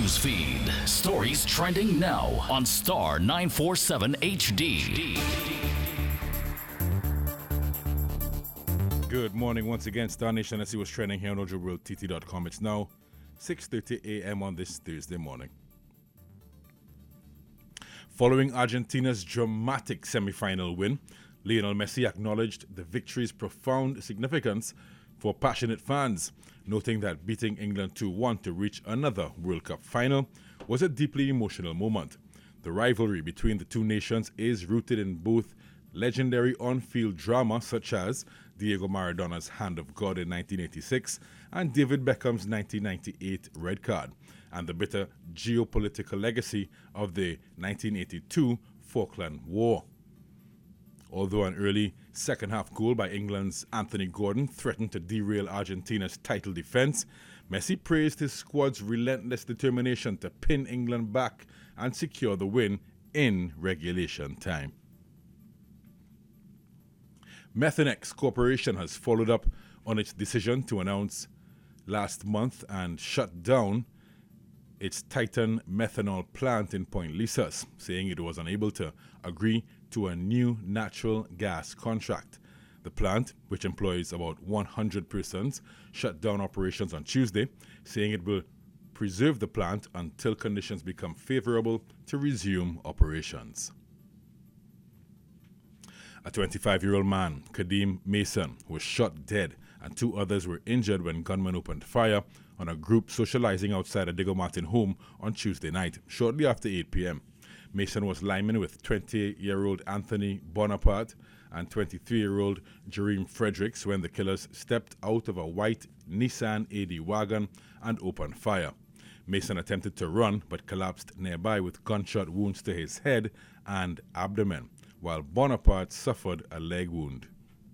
News feed. Stories trending now on Star 947 HD. Good morning once again, Star Nation. Let's see what's trending here on OjoWorldTT.com. It's now 6:30 a.m. on this Thursday morning. Following Argentina's dramatic semi-final win, Lionel Messi acknowledged the victory's profound significance for passionate fans, noting that beating England 2-1 to reach another World Cup final was a deeply emotional moment. The rivalry between the two nations is rooted in both legendary on-field drama such as Diego Maradona's Hand of God in 1986 and David Beckham's 1998 red card, and the bitter geopolitical legacy of the 1982 Falkland War. Although an early second-half goal by England's Anthony Gordon threatened to derail Argentina's title defense, Messi praised his squad's relentless determination to pin England back and secure the win in regulation time. Methanex Corporation has followed up on its decision to announce last month and shut down its Titan methanol plant in Point Lisas, saying it was unable to agree to a new natural gas contract. The plant, which employs about 100 persons, shut down operations on Tuesday, saying it will preserve the plant until conditions become favorable to resume operations. A 25-year-old man, Kadeem Mason, was shot dead and two others were injured when gunmen opened fire on a group socializing outside a Diego Martin home on Tuesday night, shortly after 8 p.m. Mason was lineman with 20-year-old Anthony Bonaparte and 23-year-old Jereme Fredericks when the killers stepped out of a white Nissan AD wagon and opened fire. Mason attempted to run but collapsed nearby with gunshot wounds to his head and abdomen, while Bonaparte suffered a leg wound.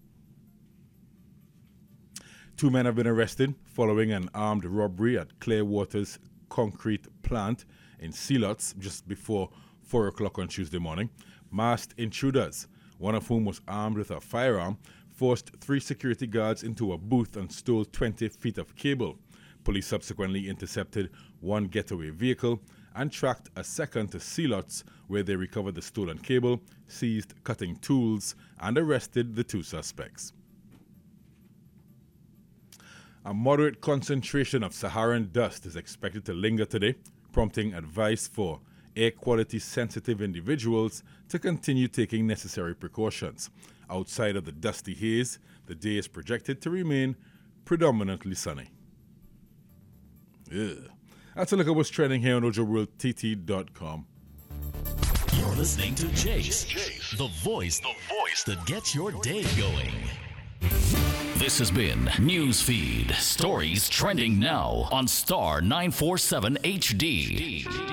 Two men have been arrested following an armed robbery at Clearwater's concrete plant in Sealots just before 4 o'clock on Tuesday morning. Masked intruders, one of whom was armed with a firearm, forced three security guards into a booth and stole 20 feet of cable. Police subsequently intercepted one getaway vehicle and tracked a second to Sealots, where they recovered the stolen cable, seized cutting tools, and arrested the two suspects. A moderate concentration of Saharan dust is expected to linger today, prompting advice for air quality sensitive individuals to continue taking necessary precautions. Outside of the dusty haze, the day is projected to remain predominantly sunny. Ugh. That's a look at what's trending here on OjoWorldTT.com. You're listening to Jace, the voice that gets your day going. This has been Newsfeed, stories trending now on Star 947 HD.